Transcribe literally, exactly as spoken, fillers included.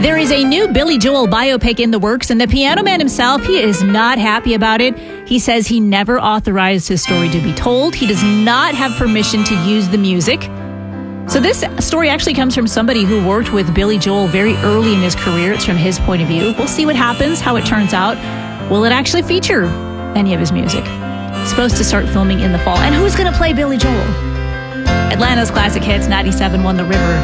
There is a new Billy Joel biopic in the works, and the Piano Man himself, he is not happy about it. He says he never authorized his story to be told. He does not have permission to use the music. So this story actually comes from somebody who worked with Billy Joel very early in his career. It's from his point of view. We'll see what happens, how it turns out. Will it actually feature any of his music? It's supposed to start filming in the fall. And who's going to play Billy Joel? Atlanta's Classic Hits, ninety-seven point one The River.